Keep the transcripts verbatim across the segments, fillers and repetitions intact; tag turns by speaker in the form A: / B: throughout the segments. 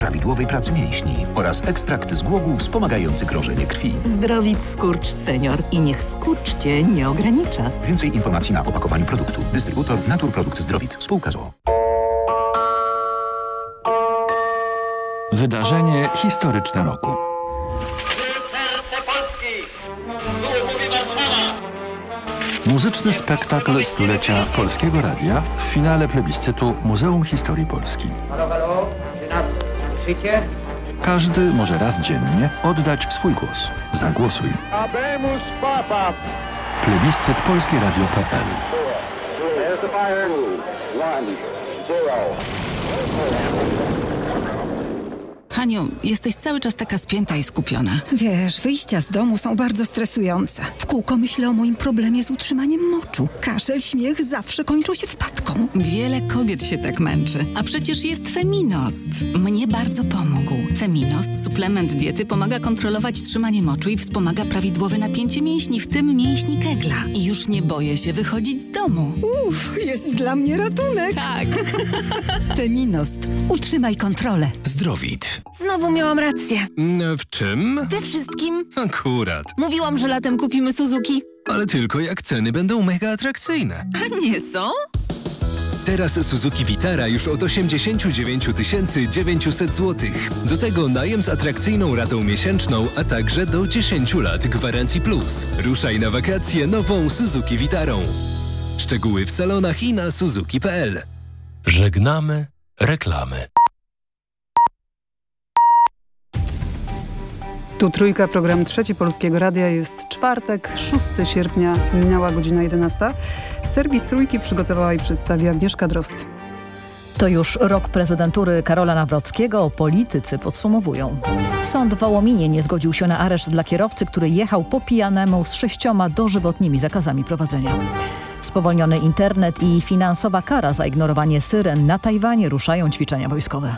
A: prawidłowej pracy mięśni oraz ekstrakt z głogu wspomagający krążenie krwi.
B: Zdrowit Skurcz Senior i niech skurcz Cię nie ogranicza.
A: Więcej informacji na opakowaniu produktu. Dystrybutor Naturprodukt Zdrowit. Spółka z o o.
C: Wydarzenie historyczne roku. Muzyczny spektakl stulecia Polskiego Radia w finale plebiscytu Muzeum Historii Polski.
D: Halo, halo, czy nas słyszycie?
C: Każdy może raz dziennie oddać swój głos. Zagłosuj.
E: Habemus Papa.
C: Plebiscyt polskie radio kropka p l.
E: There's the fire. One, zero.
F: Haniu, jesteś cały czas taka spięta i skupiona.
G: Wiesz, wyjścia z domu są bardzo stresujące. W kółko myślę o moim problemie z utrzymaniem moczu. Kaszel, śmiech zawsze kończą się wpadką.
F: Wiele kobiet się tak męczy. A przecież jest Feminost. Mnie bardzo pomógł. Feminost, suplement diety, pomaga kontrolować trzymanie moczu i wspomaga prawidłowe napięcie mięśni, w tym mięśni kegla. I już nie boję się wychodzić z domu.
G: Uff, jest dla mnie ratunek.
F: Tak.
G: Feminost. Utrzymaj kontrolę.
H: Zdrowit.
I: Znowu miałam rację.
H: W czym?
I: We wszystkim.
H: Akurat.
I: Mówiłam, że latem kupimy Suzuki.
H: Ale tylko jak ceny będą mega atrakcyjne.
I: A nie są?
H: Teraz Suzuki Vitara już od osiemdziesiąt dziewięć tysięcy dziewięćset złotych. Do tego najem z atrakcyjną ratą miesięczną, a także do dziesięć lat gwarancji plus. Ruszaj na wakacje nową Suzuki Vitarą. Szczegóły w salonach i na suzuki kropka p l.
J: Żegnamy reklamy.
K: Tu Trójka, program Trzeci Polskiego Radia. Jest czwartek, szóstego sierpnia, minęła godzina jedenasta. Serwis Trójki przygotowała i przedstawi Agnieszka Drozd.
L: To już rok prezydentury Karola Nawrockiego. Politycy podsumowują. Sąd w Wołominie nie zgodził się na areszt dla kierowcy, który jechał po pijanemu z sześcioma dożywotnimi zakazami prowadzenia. Spowolniony internet i finansowa kara za ignorowanie syren. Na Tajwanie ruszają ćwiczenia wojskowe.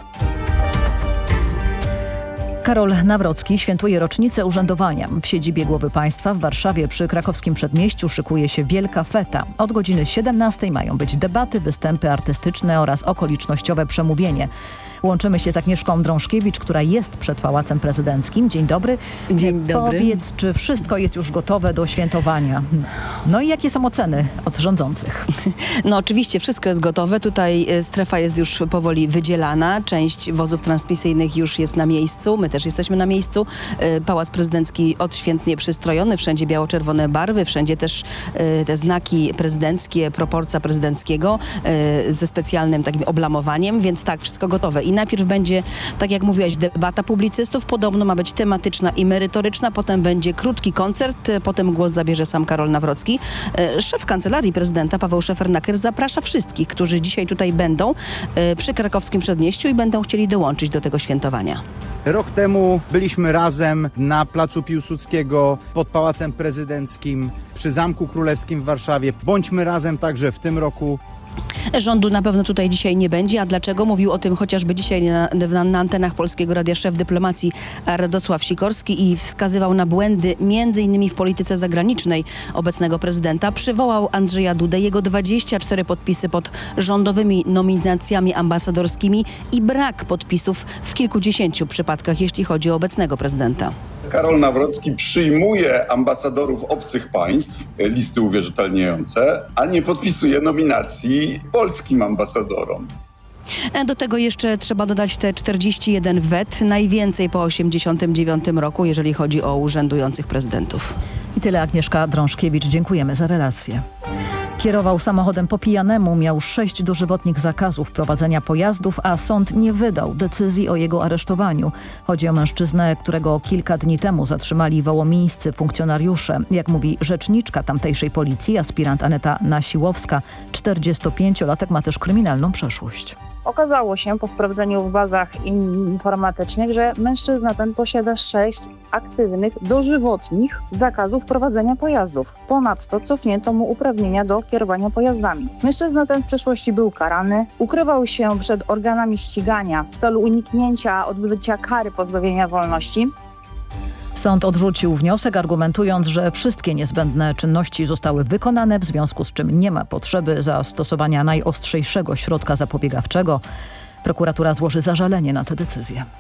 L: Karol Nawrocki świętuje rocznicę urzędowania. W siedzibie głowy państwa w Warszawie przy krakowskim Przedmieściu szykuje się wielka feta. Od godziny siedemnastej mają być debaty, występy artystyczne oraz okolicznościowe przemówienie. Łączymy się z Agnieszką Drążkiewicz, która jest przed Pałacem Prezydenckim. Dzień dobry.
M: Dzień dobry.
L: Powiedz, czy wszystko jest już gotowe do świętowania? No i jakie są oceny od rządzących?
M: No oczywiście wszystko jest gotowe. Tutaj strefa jest już powoli wydzielana. Część wozów transmisyjnych już jest na miejscu. My też jesteśmy na miejscu. Pałac Prezydencki odświętnie przystrojony. Wszędzie biało-czerwone barwy. Wszędzie też te znaki prezydenckie, proporcja prezydenckiego ze specjalnym takim oblamowaniem. Więc tak, wszystko gotowe. I najpierw będzie, tak jak mówiłaś, debata publicystów. Podobno ma być tematyczna i merytoryczna. Potem będzie krótki koncert. Potem głos zabierze sam Karol Nawrocki. Szef Kancelarii Prezydenta Paweł Szefernaker zaprasza wszystkich, którzy dzisiaj tutaj będą przy krakowskim Przedmieściu i będą chcieli dołączyć do tego świętowania.
N: Rok temu byliśmy razem na Placu Piłsudskiego, pod Pałacem Prezydenckim, przy Zamku Królewskim w Warszawie. Bądźmy razem także w tym roku.
M: Rządu na pewno tutaj dzisiaj nie będzie, a dlaczego? Mówił o tym chociażby dzisiaj na, na, na antenach Polskiego Radia szef dyplomacji Radosław Sikorski i wskazywał na błędy między innymi w polityce zagranicznej obecnego prezydenta. Przywołał Andrzeja Dudę, jego dwadzieścia cztery podpisy pod rządowymi nominacjami ambasadorskimi i brak podpisów w kilkudziesięciu przypadkach, jeśli chodzi o obecnego prezydenta.
O: Karol Nawrocki przyjmuje ambasadorów obcych państw, listy uwierzytelniające, a nie podpisuje nominacji polskim ambasadorom.
M: Do tego jeszcze trzeba dodać te czterdzieści jeden wet, najwięcej po osiemdziesiątym dziewiątym roku, jeżeli chodzi o urzędujących prezydentów.
L: I tyle, Agnieszka Drążkiewicz. Dziękujemy za relację. Kierował samochodem po pijanemu, miał sześć dożywotnich zakazów prowadzenia pojazdów, a sąd nie wydał decyzji o jego aresztowaniu. Chodzi o mężczyznę, którego kilka dni temu zatrzymali wołomińscy funkcjonariusze. Jak mówi rzeczniczka tamtejszej policji, aspirant Aneta Nasiłowska, czterdziestopięciolatek ma też kryminalną przeszłość.
P: Okazało się po sprawdzeniu w bazach informatycznych, że mężczyzna ten posiada sześć aktywnych, dożywotnich zakazów prowadzenia pojazdów. Ponadto cofnięto mu uprawnienia do kierowania pojazdami. Mężczyzna ten w przeszłości był karany, ukrywał się przed organami ścigania w celu uniknięcia odbycia kary pozbawienia wolności.
L: Sąd odrzucił wniosek, argumentując, że wszystkie niezbędne czynności zostały wykonane, w związku z czym nie ma potrzeby zastosowania najostrzejszego środka zapobiegawczego. Prokuratura złoży zażalenie na tę decyzję.